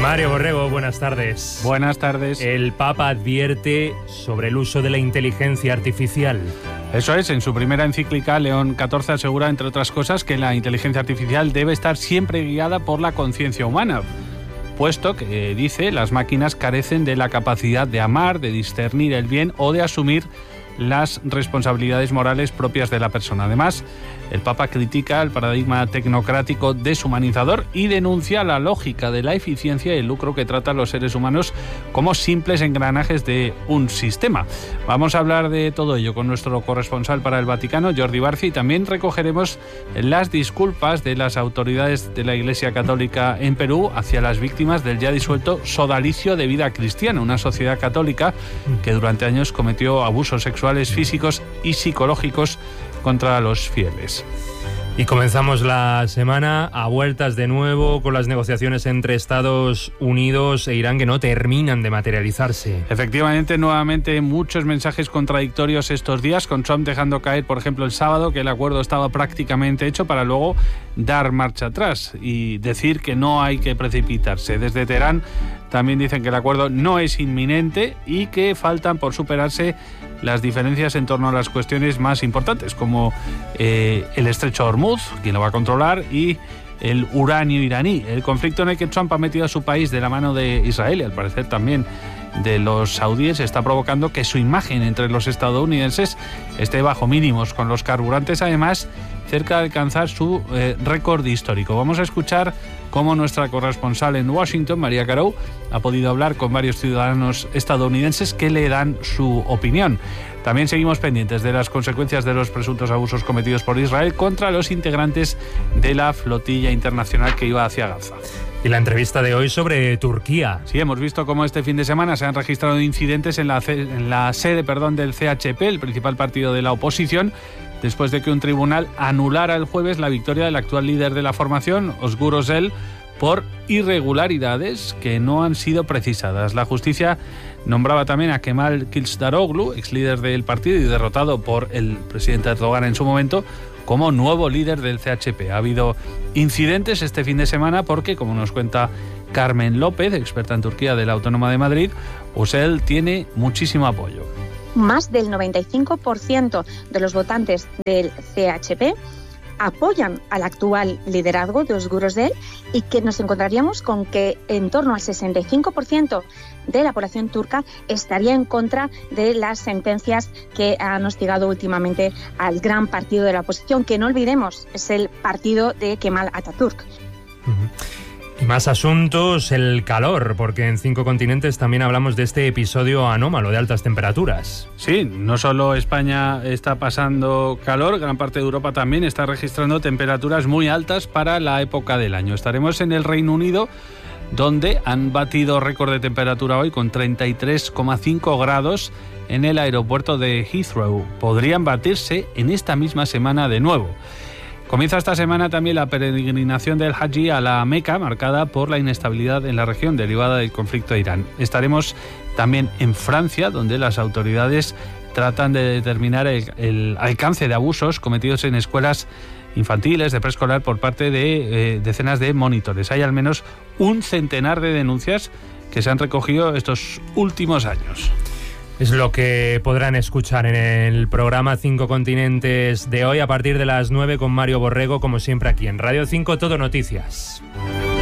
Mario Borrego, buenas tardes. Buenas tardes. El Papa advierte sobre el uso de la inteligencia artificial. Eso es, en su primera encíclica, León XIV asegura, entre otras cosas, que la inteligencia artificial debe estar siempre guiada por la conciencia humana, puesto que, dice, las máquinas carecen de la capacidad de amar, de discernir el bien o de asumir las responsabilidades morales propias de la persona. Además, el Papa critica el paradigma tecnocrático deshumanizador y denuncia la lógica de la eficiencia y el lucro que trata a los seres humanos como simples engranajes de un sistema. Vamos a hablar de todo ello con nuestro corresponsal para el Vaticano, Jordi Barci, y también recogeremos las disculpas de las autoridades de la Iglesia Católica en Perú hacia las víctimas del ya disuelto Sodalicio de Vida Cristiana, una sociedad católica que durante años cometió abusos sexuales, físicos y psicológicos contra los fieles. Y comenzamos la semana a vueltas de nuevo con las negociaciones entre Estados Unidos e Irán que no terminan de materializarse. Efectivamente, nuevamente muchos mensajes contradictorios estos días, con Trump dejando caer, por ejemplo, el sábado que el acuerdo estaba prácticamente hecho para luego dar marcha atrás y decir que no hay que precipitarse. Desde Teherán también dicen que el acuerdo no es inminente y que faltan por superarse las diferencias en torno a las cuestiones más importantes, como el estrecho de Hormuz, quién lo va a controlar, y el uranio iraní. El conflicto en el que Trump ha metido a su país de la mano de Israel y al parecer también de los saudíes está provocando que su imagen entre los estadounidenses esté bajo mínimos, con los carburantes además cerca de alcanzar su récord histórico. Vamos a escuchar cómo nuestra corresponsal en Washington, María Carou, ha podido hablar con varios ciudadanos estadounidenses que le dan su opinión. También seguimos pendientes de las consecuencias de los presuntos abusos cometidos por Israel contra los integrantes de la flotilla internacional que iba hacia Gaza. Y la entrevista de hoy sobre Turquía. Sí, hemos visto cómo este fin de semana se han registrado incidentes en la sede del CHP, el principal partido de la oposición, después de que un tribunal anulara el jueves la victoria del actual líder de la formación, Özgür Özel, por irregularidades que no han sido precisadas. La justicia nombraba también a Kemal Kılıçdaroğlu, ex líder del partido y derrotado por el presidente Erdogan en su momento, como nuevo líder del CHP. Ha habido incidentes este fin de semana porque, como nos cuenta Carmen López, experta en Turquía de la Autónoma de Madrid, Özel tiene muchísimo apoyo. Más del 95% de los votantes del CHP apoyan al actual liderazgo de Özgür Özel y que nos encontraríamos con que en torno al 65% de la población turca estaría en contra de las sentencias que han hostigado últimamente al gran partido de la oposición, que no olvidemos es el partido de Kemal Atatürk. Y más asuntos, el calor, porque en 5 continentes también hablamos de este episodio anómalo de altas temperaturas. Sí, no solo España está pasando calor, gran parte de Europa también está registrando temperaturas muy altas para la época del año. Estaremos en el Reino Unido, donde han batido récord de temperatura hoy con 33,5 grados en el aeropuerto de Heathrow. Podrían batirse en esta misma semana de nuevo. Comienza esta semana también la peregrinación del Hajj a la Meca, marcada por la inestabilidad en la región derivada del conflicto de Irán. Estaremos también en Francia, donde las autoridades tratan de determinar el alcance de abusos cometidos en escuelas infantiles, de preescolar, por parte de decenas de monitores. Hay al menos un centenar de denuncias que se han recogido estos últimos años. Es lo que podrán escuchar en el programa 5 Continentes de hoy a partir de las 9 con Mario Borrego, como siempre aquí en Radio 5 Todo Noticias.